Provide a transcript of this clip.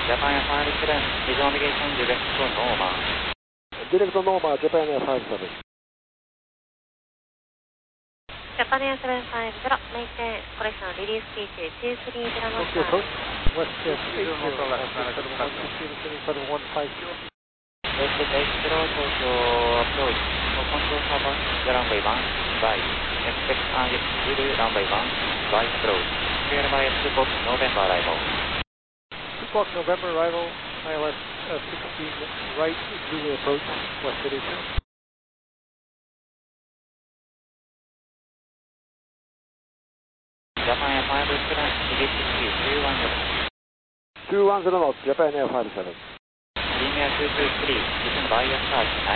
Japan Air57, visual navigation direct to Noma. Direct to Noma, Japan Air57. Japan Air 750, maintain correction, release speed 230 knots. Okay, approach. West 80, 715. West 80, Tokyo approach. Control cover, the runway 1, by. Expect unexceeded runway 1, by approach. Clear by 2 Fox November arrival. 2 Fox November arrival, ILS 16, right, Zulu approach, West 82. Japan Air 57, release speed 210 knots. 210 knots, Japan Air 57. Linear 223, descend by approach